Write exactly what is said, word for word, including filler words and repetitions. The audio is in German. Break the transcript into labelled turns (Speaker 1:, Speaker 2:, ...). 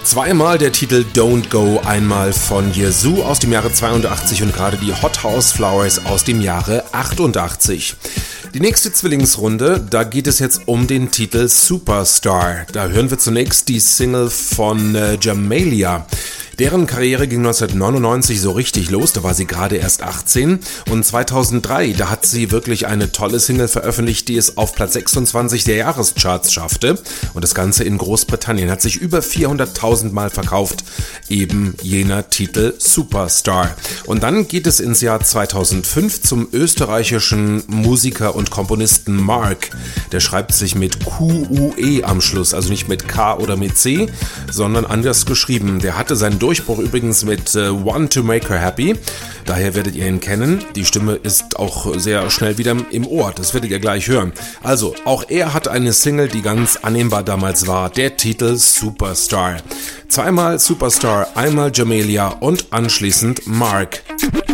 Speaker 1: Zweimal der Titel Don't Go, einmal von Yazoo aus dem Jahre zweiundachtzig und gerade die Hot House Flowers aus dem Jahre achtundachtzig. Die nächste Zwillingsrunde, da geht es jetzt um den Titel Superstar. Da hören wir zunächst die Single von äh, Jamelia. Deren Karriere ging neunzehnhundertneunundneunzig so richtig los, da war sie gerade erst achtzehn und zweitausenddrei, da hat sie wirklich eine tolle Single veröffentlicht, die es auf Platz sechsundzwanzig der Jahrescharts schaffte und das Ganze in Großbritannien, hat sich über vierhunderttausend Mal verkauft, eben jener Titel Superstar. Und dann geht es ins Jahr zweitausendfünf zum österreichischen Musiker und Komponisten Mark. Der schreibt sich mit Q U E am Schluss, also nicht mit K oder mit C, sondern anders geschrieben. Der hatte seinen Durchbruch übrigens mit äh, Want to Make Her Happy. Daher werdet ihr ihn kennen. Die Stimme ist auch sehr schnell wieder im Ohr. Das werdet ihr gleich hören. Also, auch er hat eine Single, die ganz annehmbar damals war. Der Titel Superstar. Zweimal Superstar, einmal Jamelia und anschließend Mark.